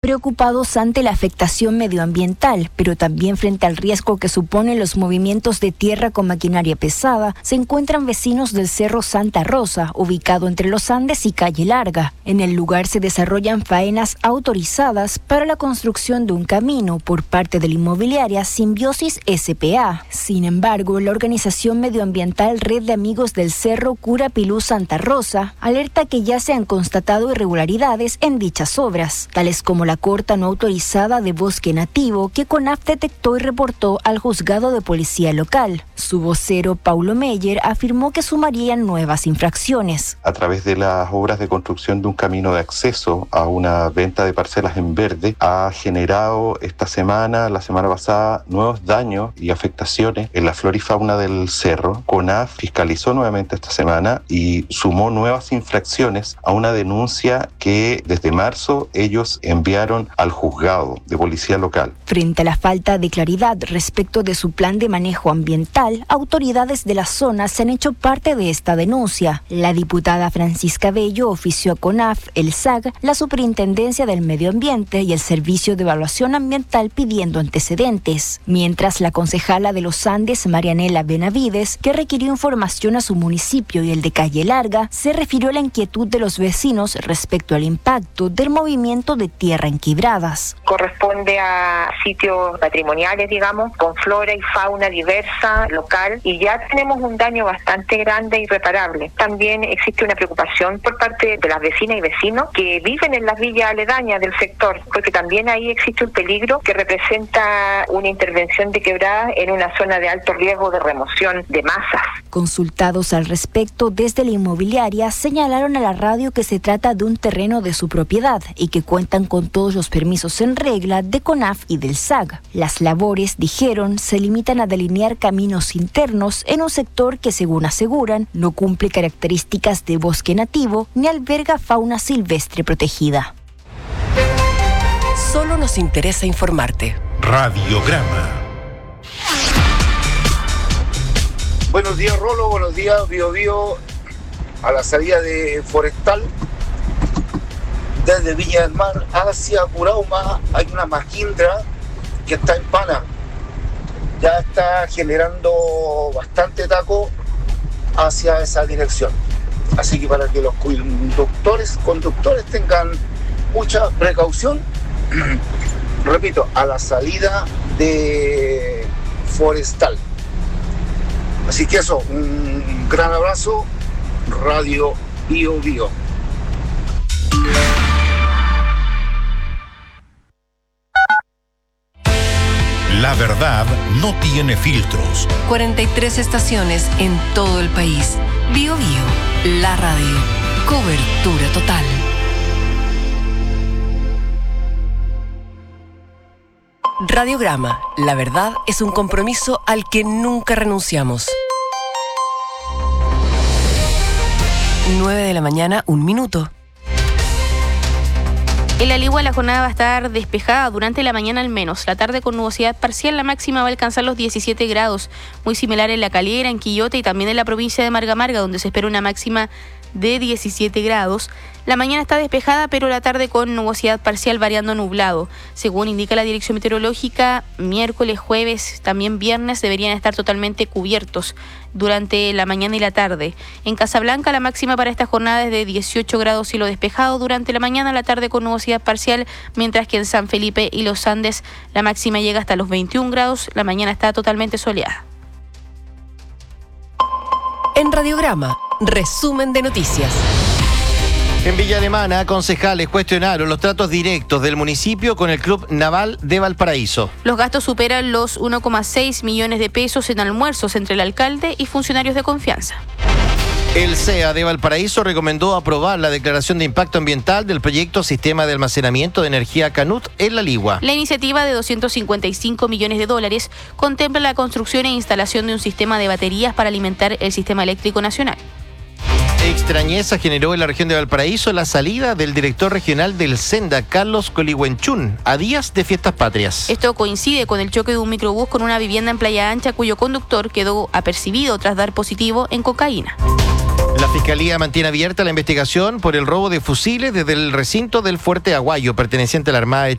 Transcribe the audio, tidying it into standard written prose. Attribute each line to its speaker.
Speaker 1: Preocupados ante la afectación medioambiental, pero también frente al riesgo que suponen los movimientos de tierra con maquinaria pesada, se encuentran vecinos del Cerro Santa Rosa, ubicado entre los Andes y Calle Larga. En el lugar se desarrollan faenas autorizadas para la construcción de un camino por parte de la inmobiliaria Simbiosis S.p.A. Sin embargo, la organización medioambiental Red de Amigos del Cerro Curapilú Santa Rosa alerta que ya se han constatado irregularidades en dichas obras, tales como la corta no autorizada de bosque nativo que CONAF detectó y reportó al juzgado de policía local. Su vocero, Paulo Meyer, afirmó que sumarían nuevas infracciones.
Speaker 2: A través de las obras de construcción de un camino de acceso a una venta de parcelas en verde, ha generado la semana pasada, nuevos daños y afectaciones en la flora y fauna del cerro. CONAF fiscalizó nuevamente esta semana y sumó nuevas infracciones a una denuncia que desde marzo ellos enviaron al juzgado de policía local.
Speaker 1: Frente a la falta de claridad respecto de su plan de manejo ambiental, autoridades de la zona se han hecho parte de esta denuncia. La diputada Francisca Bello ofició a CONAF, el SAG, la Superintendencia del Medio Ambiente y el Servicio de Evaluación Ambiental pidiendo antecedentes. Mientras la concejala de los Andes, Marianela Benavides, que requirió información a su municipio y el de Calle Larga, se refirió a la inquietud de los vecinos respecto al impacto del movimiento de tierra en quebradas.
Speaker 3: Corresponde a sitios patrimoniales, digamos, con flora y fauna diversa, local, y ya tenemos un daño bastante grande e irreparable. También existe una preocupación por parte de las vecinas y vecinos que viven en las villas aledañas del sector, porque también ahí existe un peligro que representa una intervención de quebradas en una zona de alto riesgo de remoción de masas.
Speaker 1: Consultados al respecto desde la inmobiliaria, señalaron a la radio que se trata de un terreno de su propiedad y que cuentan con todos los permisos en regla de CONAF y del SAG. Las labores, dijeron, se limitan a delinear caminos internos en un sector que, según aseguran, no cumple características de bosque nativo ni alberga fauna silvestre protegida.
Speaker 4: Solo nos interesa informarte.
Speaker 5: Radiograma.
Speaker 6: Buenos días, Rolo. Buenos días, Bio Bio. A la salida de Forestal, desde Viña del Mar hacia Curauma, hay una Mahindra que está en pana. Ya está generando bastante taco hacia esa dirección. Así que para que los conductores tengan mucha precaución, repito, a la salida de Forestal. Así que eso, un gran abrazo, Radio Bio Bio.
Speaker 5: La verdad no tiene filtros.
Speaker 4: 43 estaciones en todo el país. Bio Bio, la radio. Cobertura total. Radiograma. La verdad es un compromiso al que nunca renunciamos. 9 de la mañana, 1 minuto.
Speaker 7: En La Ligua la jornada va a estar despejada durante la mañana al menos. La tarde con nubosidad parcial, la máxima va a alcanzar los 17 grados. Muy similar en La Calera, en Quillota y también en la provincia de Marga Marga, donde se espera una máxima de 17 grados. La mañana está despejada, pero la tarde con nubosidad parcial variando nublado. Según indica la Dirección Meteorológica, miércoles, jueves, también viernes deberían estar totalmente cubiertos durante la mañana y la tarde. En Casablanca la máxima para esta jornada es de 18 grados cielo despejado durante la mañana, la tarde con nubosidad parcial, mientras que en San Felipe y los Andes la máxima llega hasta los 21 grados, la mañana está totalmente soleada.
Speaker 4: En Radiograma, resumen de noticias.
Speaker 8: En Villa Alemana, concejales cuestionaron los tratos directos del municipio con el Club Naval de Valparaíso.
Speaker 7: Los gastos superan los 1,6 millones de pesos en almuerzos entre el alcalde y funcionarios de confianza.
Speaker 8: El CEA de Valparaíso recomendó aprobar la declaración de impacto ambiental del proyecto Sistema de Almacenamiento de Energía Canut en La Ligua.
Speaker 7: La iniciativa de $255 millones contempla la construcción e instalación de un sistema de baterías para alimentar el sistema eléctrico nacional.
Speaker 8: Extrañeza generó en la región de Valparaíso la salida del director regional del Senda, Carlos Colihuenchún, a días de fiestas patrias.
Speaker 7: Esto coincide con el choque de un microbús con una vivienda en Playa Ancha, cuyo conductor quedó apercibido tras dar positivo en cocaína.
Speaker 8: La Fiscalía mantiene abierta la investigación por el robo de fusiles desde el recinto del Fuerte Aguayo, perteneciente a la Armada de